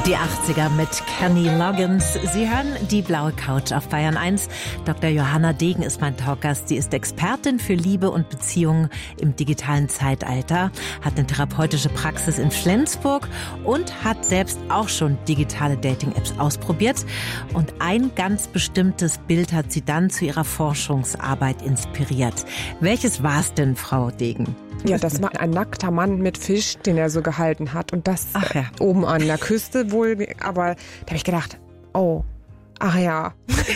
Die 80er mit Kenny Loggins. Sie hören die blaue Couch auf Bayern 1. Dr. Johanna Degen ist mein Talkgast. Sie ist Expertin für Liebe und Beziehungen im digitalen Zeitalter, hat eine therapeutische Praxis in Flensburg und hat selbst auch schon digitale Dating-Apps ausprobiert. Und ein ganz bestimmtes Bild hat sie dann zu ihrer Forschungsarbeit inspiriert. Welches war es denn, Frau Degen? Ja, das war ein nackter Mann mit Fisch, den er so gehalten hat. Und das oben an der Küste wohl. Aber da habe ich gedacht, ach ja,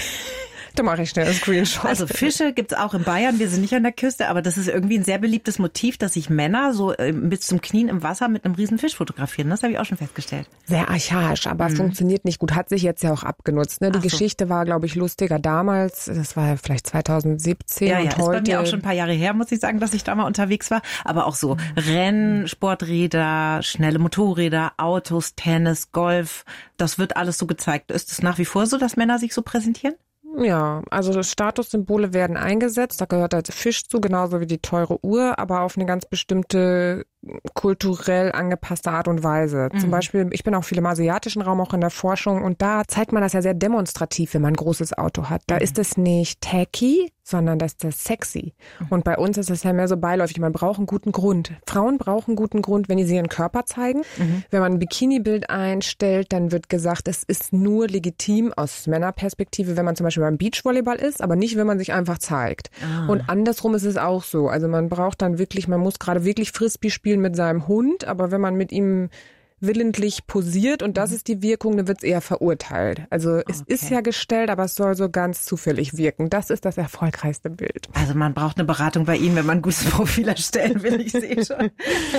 da mache ich schnell einen Screenshot. Also Fische gibt's auch in Bayern. Wir sind nicht an der Küste, aber das ist irgendwie ein sehr beliebtes Motiv, dass sich Männer so bis zum Knien im Wasser mit einem riesen Fisch fotografieren. Das habe ich auch schon festgestellt. Sehr archaisch, aber funktioniert nicht gut. Hat sich jetzt ja auch abgenutzt. Ne? Die Geschichte war, glaube ich, lustiger damals. Das war vielleicht 2017 ja, und ist heute. Bei mir auch schon ein paar Jahre her, muss ich sagen, dass ich da mal unterwegs war. Aber auch so Rennen, Sporträder, schnelle Motorräder, Autos, Tennis, Golf. Das wird alles so gezeigt. Ist es nach wie vor so, dass Männer sich so präsentieren? Ja, also Statussymbole werden eingesetzt, da gehört der Fisch zu, genauso wie die teure Uhr, aber auf eine ganz bestimmte kulturell angepasste Art und Weise. Zum Beispiel, ich bin auch viel im asiatischen Raum, auch in der Forschung, und da zeigt man das ja sehr demonstrativ, wenn man ein großes Auto hat. Da ist es nicht tacky, sondern das ist das sexy. Und bei uns ist es ja mehr so beiläufig. Man braucht einen guten Grund. Frauen brauchen einen guten Grund, wenn sie ihren Körper zeigen. Wenn man ein Bikini-Bild einstellt, dann wird gesagt, es ist nur legitim aus Männerperspektive, wenn man zum Beispiel beim Beachvolleyball ist, aber nicht, wenn man sich einfach zeigt. Und andersrum ist es auch so. Also man braucht dann wirklich, man muss gerade wirklich Frisbee spielen mit seinem Hund, aber wenn man mit ihm willentlich posiert und das ist die Wirkung, dann wird es eher verurteilt. Also es ist ja gestellt, aber es soll so ganz zufällig wirken. Das ist das erfolgreichste Bild. Also man braucht eine Beratung bei Ihnen, wenn man ein gutes Profil erstellen will, ich sehe schon.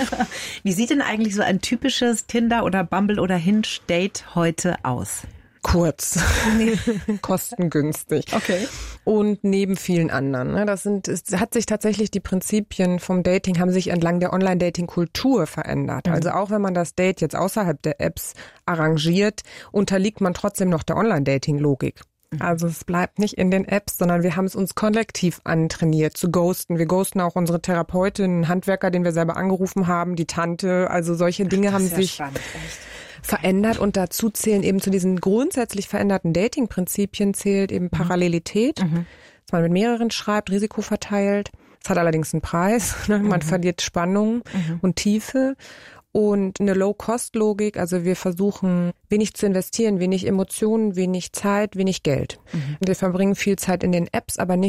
Wie sieht denn eigentlich so ein typisches Tinder oder Bumble oder Hinge-Date heute aus? Kurz, kostengünstig. Okay. Und neben vielen anderen. Es hat sich tatsächlich, die Prinzipien vom Dating haben sich entlang der Online-Dating-Kultur verändert. Also auch wenn man das Date jetzt außerhalb der Apps arrangiert, unterliegt man trotzdem noch der Online-Dating-Logik. Also es bleibt nicht in den Apps, sondern wir haben es uns kollektiv antrainiert zu ghosten. Wir ghosten auch unsere Therapeutin, einen Handwerker, den wir selber angerufen haben, die Tante. Also solche Dinge haben sich verändert, und dazu zählen eben zu diesen grundsätzlich veränderten Dating-Prinzipien zählt eben Parallelität, dass man mit mehreren schreibt, Risiko verteilt. Es hat allerdings einen Preis, ne? Man verliert Spannung und Tiefe. Und eine Low-Cost-Logik, also wir versuchen wenig zu investieren, wenig Emotionen, wenig Zeit, wenig Geld. Und wir verbringen viel Zeit in den Apps, aber